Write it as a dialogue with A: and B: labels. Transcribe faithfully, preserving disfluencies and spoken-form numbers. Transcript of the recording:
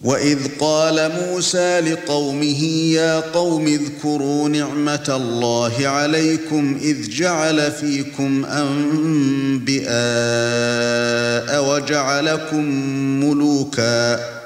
A: وَإِذْ قَالَ مُوسَى لِقَوْمِهِ يَا قَوْمِ اذْكُرُوا نِعْمَةَ اللَّهِ عَلَيْكُمْ إِذْ جَعَلَ فِيكُمْ أَنبِيَاءَ وَجَعَلَكُمْ مُلُوكًا